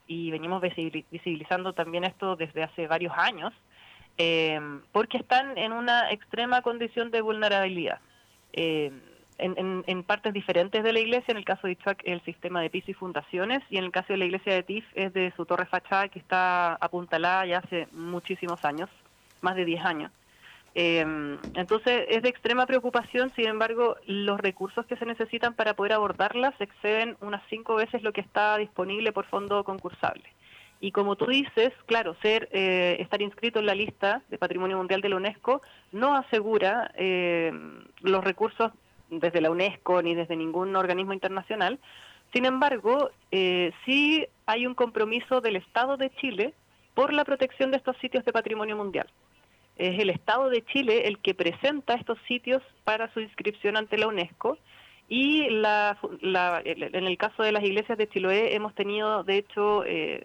y venimos visibilizando también esto desde hace varios años, porque están en una extrema condición de vulnerabilidad. En partes diferentes de la iglesia, en el caso de Ichuac, el sistema de piso y fundaciones, y en el caso de la iglesia de Tif es de su torre fachada, que está apuntalada ya hace muchísimos años, más de 10 años. Entonces es de extrema preocupación. Sin embargo, los recursos que se necesitan para poder abordarlas exceden unas 5 veces lo que está disponible por fondo concursable. Y como tú dices, claro, estar inscrito en la lista de Patrimonio Mundial de la UNESCO no asegura los recursos desde la UNESCO ni desde ningún organismo internacional. Sin embargo, sí hay un compromiso del Estado de Chile por la protección de estos sitios de patrimonio mundial. Es el Estado de Chile el que presenta estos sitios para su inscripción ante la UNESCO, y en el caso de las iglesias de Chiloé hemos tenido, de hecho,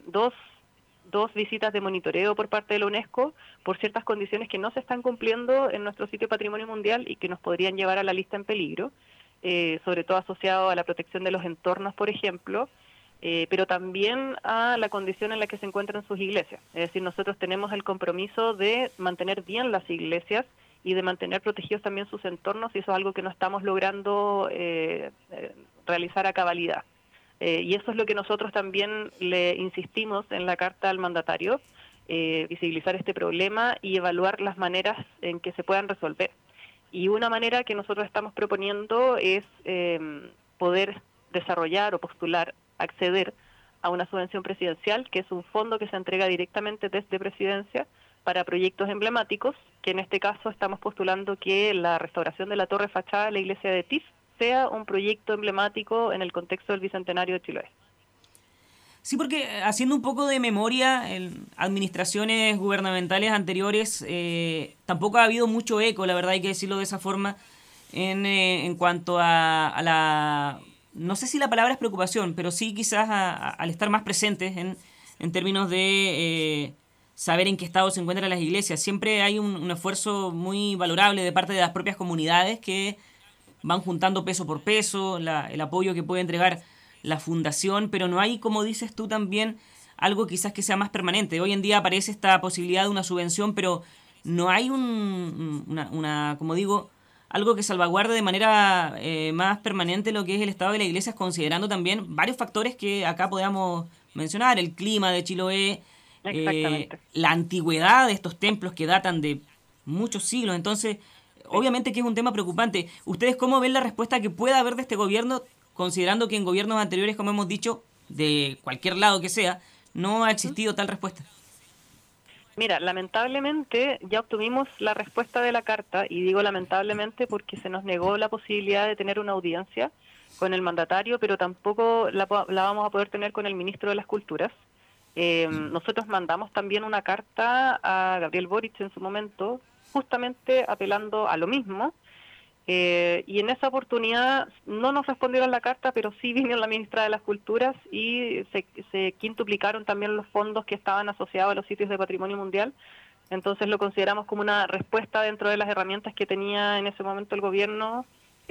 dos visitas de monitoreo por parte de la UNESCO por ciertas condiciones que no se están cumpliendo en nuestro sitio de patrimonio mundial y que nos podrían llevar a la lista en peligro, sobre todo asociado a la protección de los entornos, por ejemplo, pero también a la condición en la que se encuentran sus iglesias. Es decir, nosotros tenemos el compromiso de mantener bien las iglesias y de mantener protegidos también sus entornos, y eso es algo que no estamos logrando realizar a cabalidad. Y eso es lo que nosotros también le insistimos en la carta al mandatario, visibilizar este problema y evaluar las maneras en que se puedan resolver. Y una manera que nosotros estamos proponiendo es poder desarrollar o postular, acceder a una subvención presidencial, que es un fondo que se entrega directamente desde Presidencia para proyectos emblemáticos, que en este caso estamos postulando que la restauración de la torre fachada de la iglesia de Tif sea un proyecto emblemático en el contexto del Bicentenario de Chiloé. Sí, porque haciendo un poco de memoria, en administraciones gubernamentales anteriores tampoco ha habido mucho eco, la verdad hay que decirlo de esa forma, en cuanto a la... No sé si la palabra es preocupación, pero sí quizás al estar más presentes en términos de saber en qué estado se encuentran las iglesias. Siempre hay un esfuerzo muy valorable de parte de las propias comunidades que van juntando peso por peso, el apoyo que puede entregar la fundación, pero no hay, como dices tú también, algo quizás que sea más permanente. Hoy en día aparece esta posibilidad de una subvención, pero no hay como digo, algo que salvaguarde de manera más permanente lo que es el estado de las iglesias, considerando también varios factores que acá podamos mencionar: el clima de Chiloé, Exactamente. la antigüedad de estos templos que datan de muchos siglos. Entonces, Sí. obviamente que es un tema preocupante. ¿Ustedes cómo ven la respuesta que pueda haber de este gobierno, considerando que en gobiernos anteriores, como hemos dicho, de cualquier lado que sea, no ha existido tal respuesta? Mira, lamentablemente ya obtuvimos la respuesta de la carta, y digo lamentablemente porque se nos negó la posibilidad de tener una audiencia con el mandatario, pero tampoco la vamos a poder tener con el ministro de las Culturas. Nosotros mandamos también una carta a Gabriel Boric en su momento, justamente apelando a lo mismo, y en esa oportunidad no nos respondieron la carta, pero sí vino la ministra de las Culturas y se quintuplicaron también los fondos que estaban asociados a los sitios de patrimonio mundial. Entonces lo consideramos como una respuesta dentro de las herramientas que tenía en ese momento el gobierno,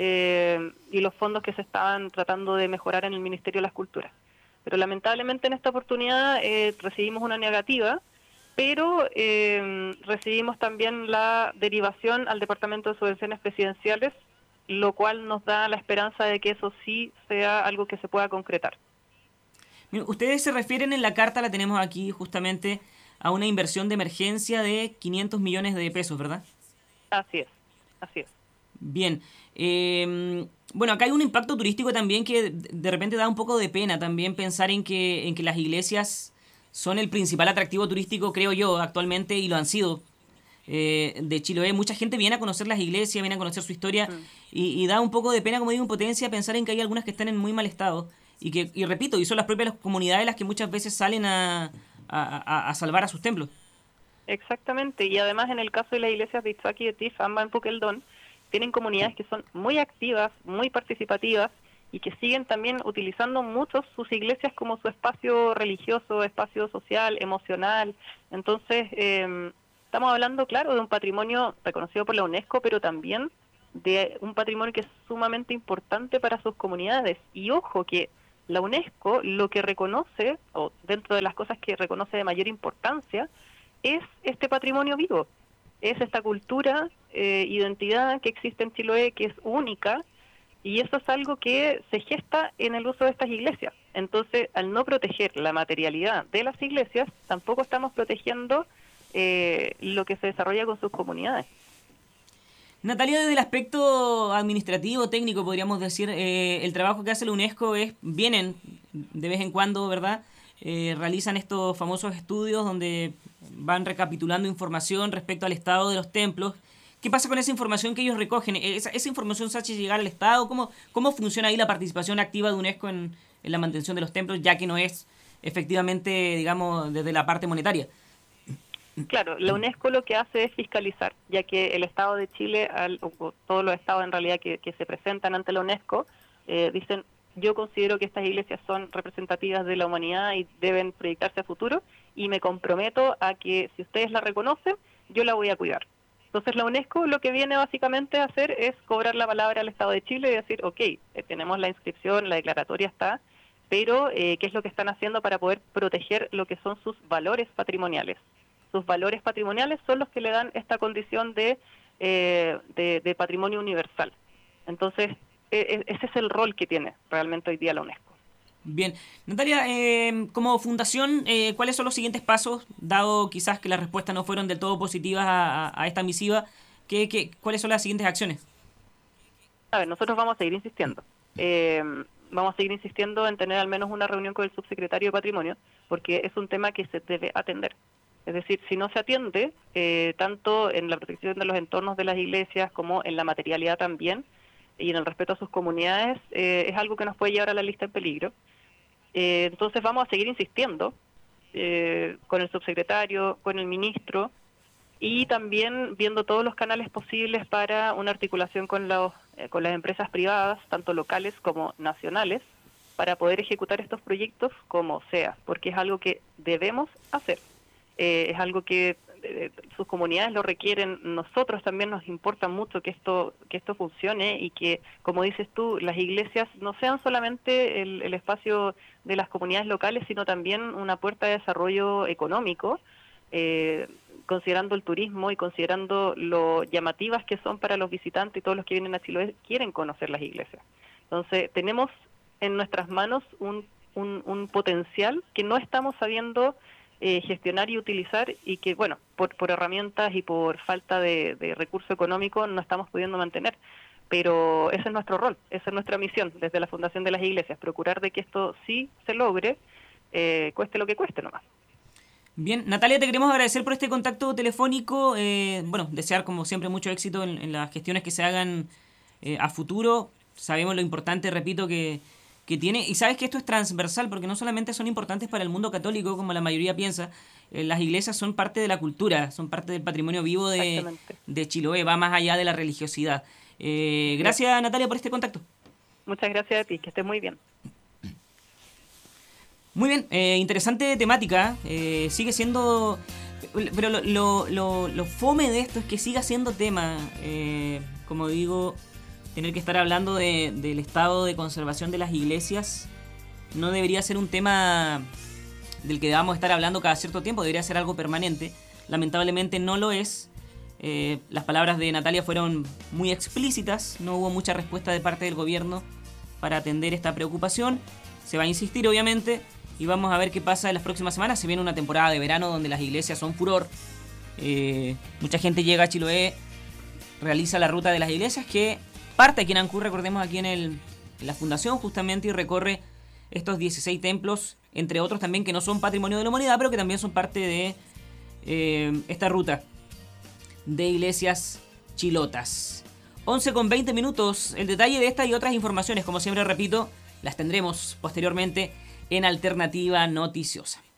y los fondos que se estaban tratando de mejorar en el Ministerio de las Culturas. Pero lamentablemente en esta oportunidad recibimos una negativa, pero recibimos también la derivación al Departamento de Subvenciones Presidenciales, lo cual nos da la esperanza de que eso sí sea algo que se pueda concretar. Ustedes se refieren en la carta, la tenemos aquí justamente, a una inversión de emergencia de 500 millones de pesos, ¿verdad? Así es, así es. Bien. Bueno, acá hay un impacto turístico también que de repente da un poco de pena también pensar en que las iglesias son el principal atractivo turístico, creo yo, actualmente, y lo han sido, de Chiloé. Mucha gente viene a conocer las iglesias, viene a conocer su historia, Mm. y da un poco de pena, como digo, impotencia pensar en que hay algunas que están en muy mal estado y repito, y son las propias comunidades las que muchas veces salen a salvar a sus templos. Exactamente, y además en el caso de las iglesias de Itzhak y de Tif, ambas en Puqueldón, tienen comunidades que son muy activas, muy participativas, y que siguen también utilizando mucho sus iglesias como su espacio religioso, espacio social, emocional. Entonces, estamos hablando, claro, de un patrimonio reconocido por la UNESCO, pero también de un patrimonio que es sumamente importante para sus comunidades. Y ojo, que La UNESCO lo que reconoce, o dentro de las cosas que reconoce de mayor importancia, es este patrimonio vivo, es esta cultura, identidad que existe en Chiloé, que es única, y eso es algo que se gesta en el uso de estas iglesias. Entonces, al no proteger la materialidad de las iglesias, tampoco estamos protegiendo lo que se desarrolla con sus comunidades. Natalia, desde el aspecto administrativo, técnico, podríamos decir, el trabajo que hace la UNESCO vienen de vez en cuando, ¿verdad? Realizan estos famosos estudios donde van recapitulando información respecto al estado de los templos. ¿Qué pasa con esa información que ellos recogen? ¿Esa información se hace llegar al Estado? ¿Cómo funciona ahí la participación activa de UNESCO en la mantención de los templos, ya que no es efectivamente, digamos, desde la parte monetaria? Claro, la UNESCO lo que hace es fiscalizar, ya que el Estado de Chile, o todos los estados en realidad que se presentan ante la UNESCO, dicen, yo considero que estas iglesias son representativas de la humanidad y deben proyectarse a futuro, y me comprometo a que si ustedes la reconocen, yo la voy a cuidar. Entonces la UNESCO lo que viene básicamente a hacer es cobrar la palabra al Estado de Chile y decir, ok, tenemos la inscripción, la declaratoria está, pero ¿qué es lo que están haciendo para poder proteger lo que son sus valores patrimoniales? Sus valores patrimoniales son los que le dan esta condición de patrimonio universal. Entonces, ese es el rol que tiene realmente hoy día la UNESCO. Bien. Natalia, como fundación, ¿cuáles son los siguientes pasos? Dado quizás que las respuestas no fueron del todo positivas a esta misiva, ¿cuáles son las siguientes acciones? A ver, nosotros vamos a seguir insistiendo. Vamos a seguir insistiendo en tener al menos una reunión con el subsecretario de Patrimonio, porque es un tema que se debe atender. Es decir, si no se atiende, tanto en la protección de los entornos de las iglesias como en la materialidad también, y en el respeto a sus comunidades, es algo que nos puede llevar a la lista en peligro. Entonces vamos a seguir insistiendo con el subsecretario, con el ministro, y también viendo todos los canales posibles para una articulación con las empresas privadas, tanto locales como nacionales, para poder ejecutar estos proyectos como sea, porque es algo que debemos hacer. Es algo que sus comunidades lo requieren, nosotros también nos importa mucho que esto funcione y que, como dices tú, las iglesias no sean solamente el espacio de las comunidades locales, sino también una puerta de desarrollo económico, considerando el turismo y considerando lo llamativas que son para los visitantes y todos los que vienen a Chiloé quieren conocer las iglesias. Entonces, tenemos en nuestras manos un potencial que no estamos sabiendo gestionar y utilizar, y que, bueno, por herramientas y por falta de recurso económico no estamos pudiendo mantener. Pero ese es nuestro rol, esa es nuestra misión desde la Fundación de las Iglesias, procurar de que esto sí se logre, cueste lo que cueste nomás. Bien, Natalia, te queremos agradecer por este contacto telefónico, desear como siempre mucho éxito en las gestiones que se hagan a futuro. Sabemos lo importante, repito, que tiene, y sabes que esto es transversal porque no solamente son importantes para el mundo católico como la mayoría piensa, las iglesias son parte de la cultura, son parte del patrimonio vivo de Chiloé, va más allá de la religiosidad. Gracias, Natalia, por este contacto. Muchas gracias a ti, que estés muy bien. Muy bien, interesante temática, sigue siendo, pero lo fome de esto es que siga siendo tema, como digo, tener que estar hablando del estado de conservación de las iglesias no debería ser un tema del que debamos estar hablando cada cierto tiempo, debería ser algo permanente. Lamentablemente no lo es. Las palabras de Natalia fueron muy explícitas, no hubo mucha respuesta de parte del gobierno para atender esta preocupación. Se va a insistir, obviamente, y vamos a ver qué pasa en las próximas semanas. Se viene una temporada de verano donde las iglesias son furor. Mucha gente llega a Chiloé, realiza la ruta de las iglesias, que parte aquí en Ancud, recordemos, aquí en la fundación justamente, y recorre estos 16 templos, entre otros también que no son patrimonio de la humanidad, pero que también son parte de esta ruta de iglesias chilotas. 11:20 minutos. El detalle de esta y otras informaciones, como siempre repito, las tendremos posteriormente en Alternativa Noticiosa.